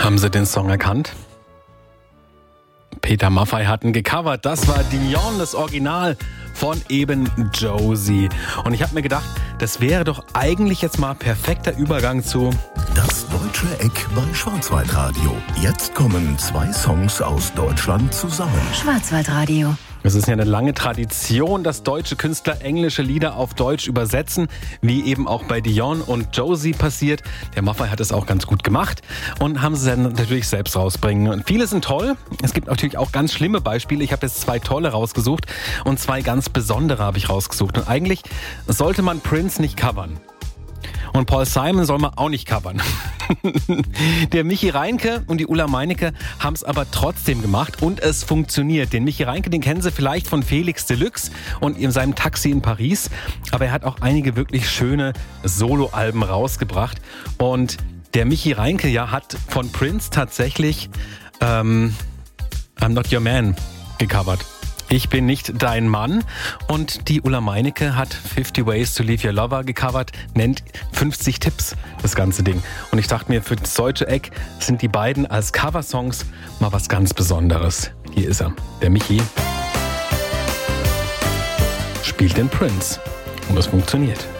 Haben Sie den Song erkannt? Peter Maffay hat ihn gecovert. Das war Dion, das Original von eben Josie. Und ich habe mir gedacht, das wäre doch eigentlich jetzt mal perfekter Übergang zu Das Deutsche Eck bei Schwarzwaldradio. Jetzt kommen 2 Songs aus Deutschland zusammen. Schwarzwaldradio. Es ist ja eine lange Tradition, dass deutsche Künstler englische Lieder auf Deutsch übersetzen, wie eben auch bei Dion und Josie passiert. Der Maffay hat es auch ganz gut gemacht und haben sie dann natürlich selbst rausbringen. Und viele sind toll. Es gibt natürlich auch ganz schlimme Beispiele. Ich habe jetzt 2 tolle rausgesucht und 2 ganz besondere habe ich rausgesucht. Und eigentlich sollte man Prince nicht covern. Und Paul Simon soll man auch nicht covern. Der Michi Reinke und die Ulla Meinecke haben es aber trotzdem gemacht und es funktioniert. Den Michi Reinke, den kennen Sie vielleicht von Felix Deluxe und in seinem Taxi in Paris. Aber er hat auch einige wirklich schöne Soloalben rausgebracht. Und der Michi Reinke hat von Prince tatsächlich I'm Not Your Man gecovert. Ich bin nicht dein Mann. Und die Ulla Meinecke hat 50 Ways to Leave Your Lover gecovert, nennt 50 Tipps das ganze Ding. Und ich dachte mir, für das deutsche Eck sind die beiden als Coversongs mal was ganz Besonderes. Hier ist er, der Michi. Spielt den Prince. Und das funktioniert.